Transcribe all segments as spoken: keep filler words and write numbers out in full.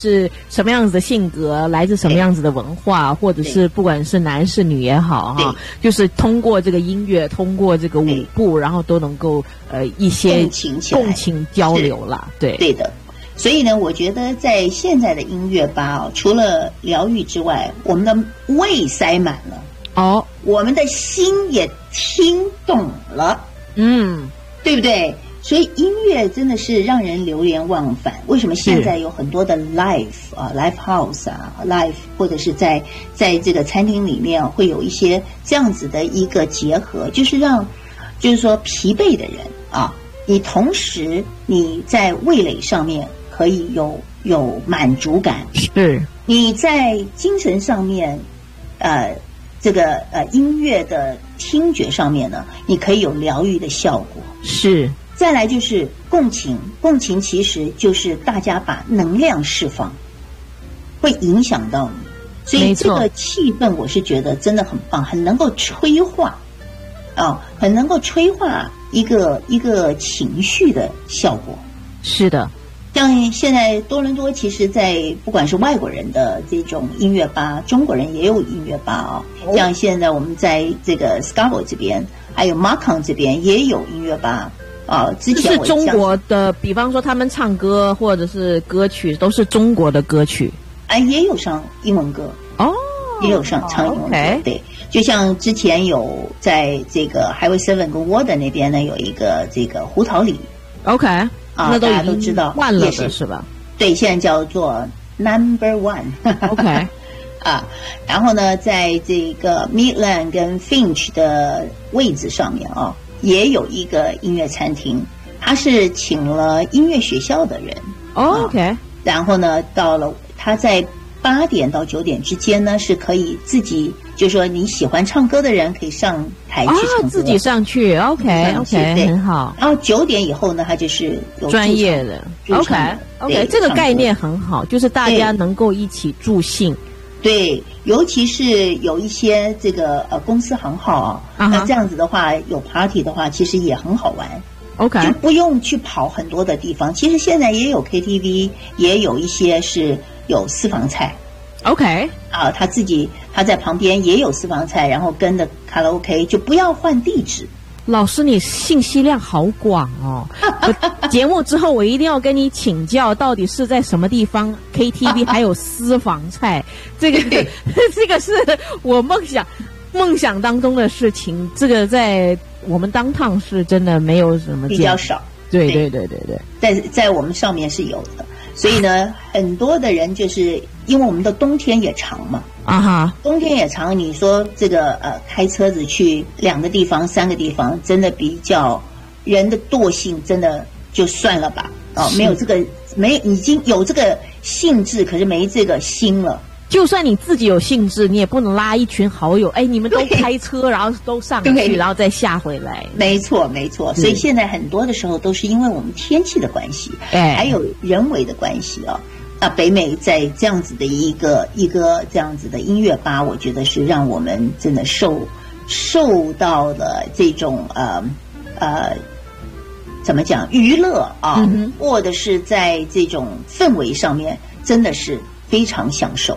是什么样子的性格，来自什么样子的文化，或者是不管是男是女也好哈，就是通过这个音乐，通过这个舞步，然后都能够呃一些共情起来共情交流啦，对对的。所以呢，我觉得在现在的音乐吧、哦，除了疗愈之外，我们的胃塞满了哦， 我们的心也听懂了， 嗯， 对不对？所以音乐真的是让人流连忘返。为什么现在有很多的 live 啊 live house 啊 live 或者是在在这个餐厅里面会有一些这样子的一个结合，就是让就是说疲惫的人啊，你同时你在味蕾上面可以有有满足感， 是你在精神上面呃这个呃音乐的听觉上面呢，你可以有疗愈的效果， 是。 再来就是共情，共情其实就是大家把能量释放，会影响到你，所以这个气氛我是觉得真的很棒，很能够催化啊，很能够催化一个一个情绪的效果。 是的， 像现在多伦多，其实在不管是外国人的这种音乐吧，中国人也有音乐吧啊、哦。像现在我们在这个 Scarborough 这边，还有 Markham 这边也有音乐吧。啊，之前是中国的，比方说他们唱歌或者是歌曲都是中国的歌曲， 哎，也有上英文歌哦， 也有上唱英文歌， okay. 对，就像之前有在这个 Highway Seven 跟 Warden 那边呢，有一个这个胡桃里 ，OK， 啊， 那都大家都知道， 换了的是吧？ 对，现在叫做 Number One，OK， 啊，然后呢，在这个 Midland 跟 Finch 的位置上面啊。也有一个音乐餐厅，他是请了音乐学校的人、 oh, ，OK，、啊、 然后呢，到了他在八点到九点之间呢，是可以自己，就是说你喜欢唱歌的人可以上台去唱歌， 啊、自己上去 ，OK OK， 很好。 然后九点以后呢，他就是有专业的 ，OK OK， 这个概念很好，就是大家能够一起助兴。 对，尤其是有一些这个呃公司行号啊， uh-huh. 那这样子的话有 party 的话，其实也很好玩。 OK， 就不用去跑很多的地方。其实现在也有 K T V， 也有一些是有私房菜。 OK， 啊，他自己他在旁边也有私房菜，然后跟着卡拉 OK， 就不要换地址。 老师，你信息量好广哦！节目之后我一定要跟你请教，到底是在什么地方 K T V 还有私房菜？这个这个是我梦想梦想当中的事情。这个在我们当趟是真的没有什么比较少。 对对对对对， 在在我们上面是有的。所以呢，很多的人就是因为我们的冬天也长嘛， 啊哈， 冬天也长。你说这个呃，开车子去两个地方、三个地方，真的比较人的惰性，真的就算了吧。哦，没有这个，没已经有这个兴致，可是没这个心了。 就算你自己有兴致，你也不能拉一群好友，哎，你们都开车，然后都上去，然后再下回来。 没错，没错。所以现在很多的时候都是因为我们天气的关系， 哎， 还有人为的关系啊。那北美在这样子的一个一个这样子的音乐吧，我觉得是让我们真的受受到了这种呃呃怎么讲娱乐啊，嗯、或者是在这种氛围上面，真的是非常享受。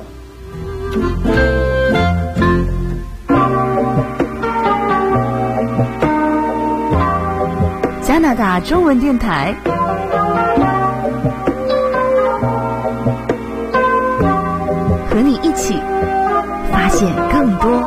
加拿大中文电台，和你一起发现